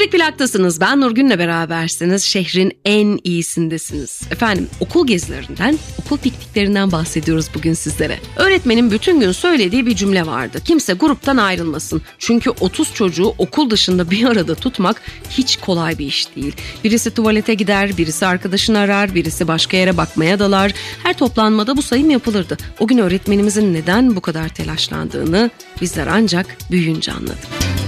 Çelik Plak'tasınız. Ben Nurgün'le berabersiniz. Şehrin en iyisindesiniz. Efendim, okul gezilerinden, okul pikniklerinden bahsediyoruz bugün sizlere. Öğretmenin bütün gün söylediği bir cümle vardı. Kimse gruptan ayrılmasın. Çünkü 30 çocuğu okul dışında bir arada tutmak hiç kolay bir iş değil. Birisi tuvalete gider, birisi arkadaşını arar, birisi başka yere bakmaya dalar. Her toplanmada bu sayım yapılırdı. O gün öğretmenimizin neden bu kadar telaşlandığını bizler ancak büyüyünce anladık.